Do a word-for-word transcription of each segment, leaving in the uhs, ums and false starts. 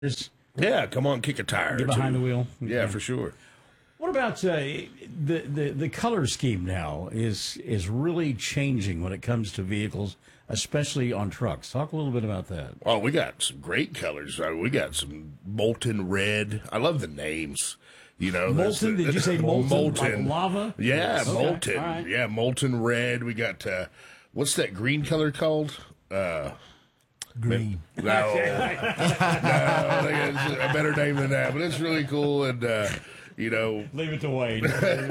Just Yeah, come on, kick a tire. get or behind two. the wheel. Yeah, Okay. for sure. What about uh, the, the the color scheme now is is really changing when it comes to vehicles, especially on trucks. Talk a little bit about that. Oh, we got some great colors. Uh, We got some molten red. I love the names. You know, there's Molten? the- Did you say molten? Like lava? Yeah, Okay, molten. all right. Yeah, molten red. We got uh, what's that green color called? Uh, Green. no, no, I think it's a better name than that. But it's really cool, and uh, you know, Leave it to Wade.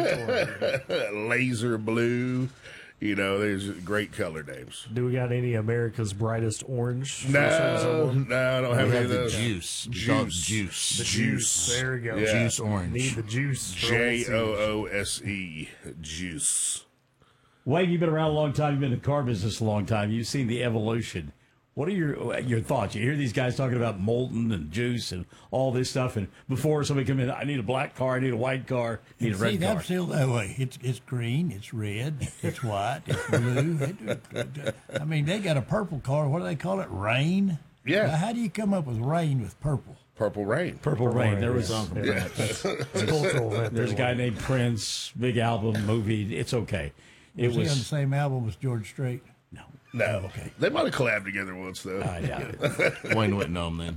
laser blue. You know, there's great color names. Do we got any America's Brightest Orange? for sale No, someone? no, I don't have We any have of the those. juice. Juice. Juice. The Juice. juice. There we go. Yeah. Juice orange. Need the juice. for J old O Caesar. O S E, juice. Wade, you've been around a long time. You've been in the car business a long time. You've seen the evolution. What are your your thoughts? You hear these guys talking about molten and juice and all this stuff, and before somebody come in, I need a black car, I need a white car, I need a See, red car. I'm still that way. It's it's green, it's red, it's white, it's blue. It- I mean, they got a purple car. What do they call it? Rain. Yeah. Now, how do you come up with rain with purple? Purple rain. Purple Rain. There was Yeah. It's a cultural event. there's a they guy want. named Prince, big album, movie. It's okay. It Was he on the was same album as George Strait? no. No. Okay. They might have collabed together once, though. I doubt it. Wayne wouldn't know him then.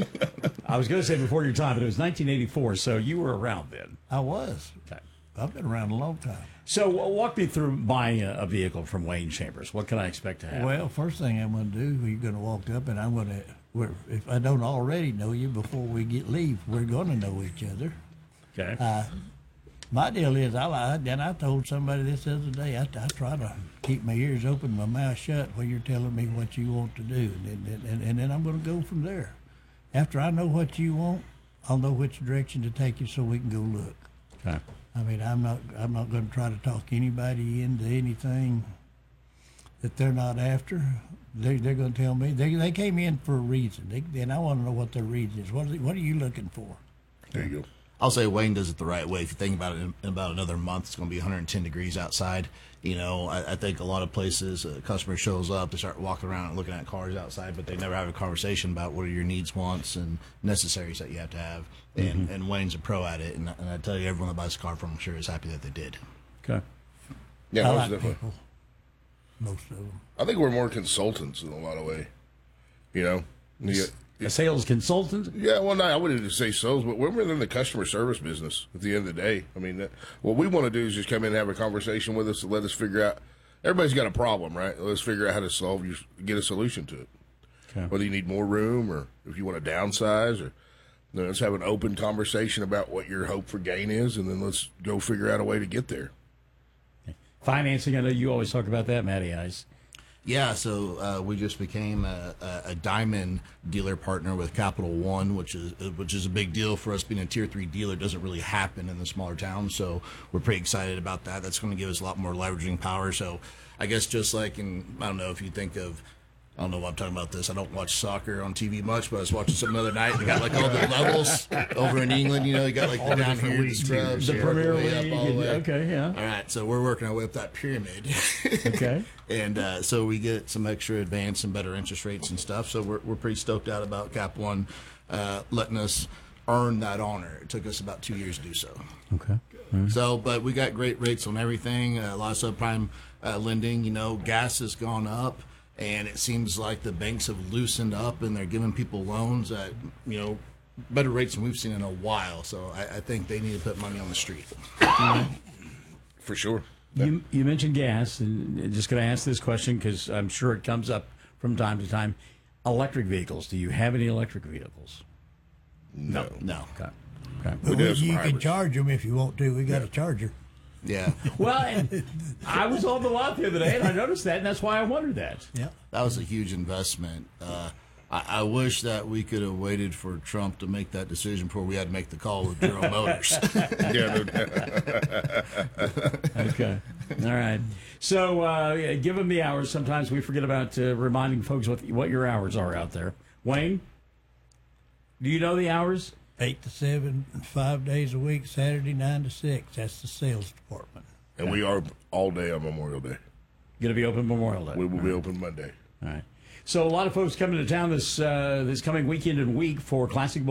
I was going to say before your time, but it was nineteen eighty-four, so you were around then. I was. Okay. I've been around a long time. So uh, walk me through buying a, a vehicle from Wayne Chambers. What can I expect to have? Well, first thing I'm going to do, you're going to walk up, and I'm going to. We're, if I don't already know you before we get leave, we're going to know each other. Okay. My deal is, I lied, and I told somebody this the other day. I, I try to keep my ears open, my mouth shut when you're telling me what you want to do, and, and, and, and then I'm going to go from there. After I know what you want, I'll know which direction to take you so we can go look. okay. I mean, I'm not I'm not going to try to talk anybody into anything that they're not after. They they're going to tell me they they came in for a reason, they, and I want to know what their reason is. What are, what are you looking for? There you go. I'll say Wayne does it the right way. If you think about it, in, in about another month, it's going to be one hundred ten degrees outside. You know, I, I think a lot of places, a customer shows up, they start walking around and looking at cars outside, but they never have a conversation about what are your needs, wants, and necessaries that you have to have. And, and Wayne's a pro at it. And, and I tell you, everyone that buys a car from him sure is happy that they did. Okay. Yeah, I most like definitely. people, most of them. I think we're more consultants in a lot of way. You know? You- A sales consultant? Yeah, well, no, I wouldn't say sales, but we're in the customer service business at the end of the day. I mean, that, what we want to do is just come in and have a conversation with us and let us figure out. Everybody's got a problem, right? Let's figure out how to solve, your, get a solution to it. Okay. Whether you need more room or if you want to downsize, or you know, let's have an open conversation about what your hope for gain is, and then let's go figure out a way to get there. Financing, I know you always talk about that, Matty Ice. Yeah, so uh, we just became a, a, a diamond dealer partner with Capital One, which is which is a big deal for us. Being a tier three dealer doesn't really happen in the smaller towns, so we're pretty excited about that. That's going to give us a lot more leveraging power. So I guess just like in, I don't know if you think of, I don't know why I'm talking about this. I don't watch soccer on T V much, but I was watching something the other night. They got like all the levels over in England. You know, you got like the down here, the scrubs, The yeah, Premier way up, League. all the way. Okay, yeah. All right, so we're working our way up that pyramid. Okay. And uh, so we get some extra advance and better interest rates and stuff. So we're we're pretty stoked out about Cap One uh, letting us earn that honor. It took us about two years to do so. Okay. So, but we got great rates on everything. Uh, a lot of subprime uh, lending. You know, gas has gone up, and it seems like the banks have loosened up, and they're giving people loans at you know better rates than we've seen in a while. So I, I think they need to put money on the street. For sure. You, you mentioned gas, and I'm just going to ask this question because I'm sure it comes up from time to time. Electric vehicles. Do you have any electric vehicles? No. No. Okay. Okay. But do we, have some you can hybrids. charge them if you want to. We got a charger. Yeah. Well, and I was on the lot the other day, and I noticed that, and that's why I wondered that. Yeah. That was a huge investment. Uh, I, I wish that we could have waited for Trump to make that decision before we had to make the call with General Motors. Yeah, no doubt. Okay. All right. So, uh, yeah, give them the hours. Sometimes we forget about uh, reminding folks what what your hours are out there. Wayne, do you know the hours? Eight to seven, five days a week. Saturday nine to six. That's the sales department. And we are all day on Memorial Day. Going to be open Memorial Day. We will be open Monday. All right. So a lot of folks coming to town this uh, this coming weekend and week for Classic